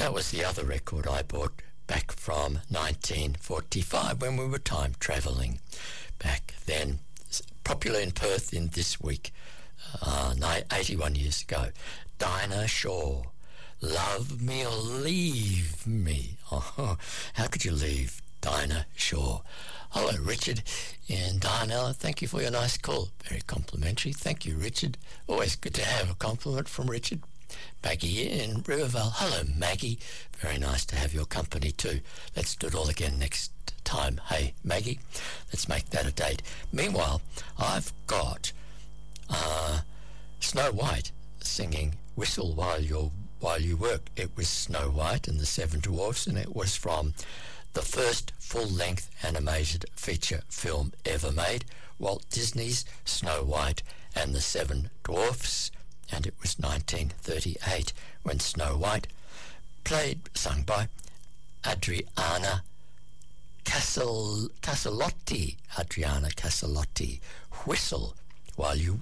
That was the other record I bought back from 1945 when we were time travelling back then. Popular in Perth in this week, 81 years ago. Dinah Shore, Love Me or Leave Me. Oh, how could you leave Dinah Shore? Hello, Richard in Darnell. Thank you for your nice call. Very complimentary. Thank you, Richard. Always good to have a compliment from Richard. Maggie in Rivervale. Hello, Maggie. Very nice to have your company too. Let's do it all again next time. Hey, Maggie, let's make that a date. Meanwhile, I've got Snow White singing Whistle While You Work. It was Snow White and the Seven Dwarfs, and it was from the first full-length animated feature film ever made, Walt Disney's Snow White and the Seven Dwarfs, and it was 1938 when Snow White, sung by Adriana Caselotti, Whistle While You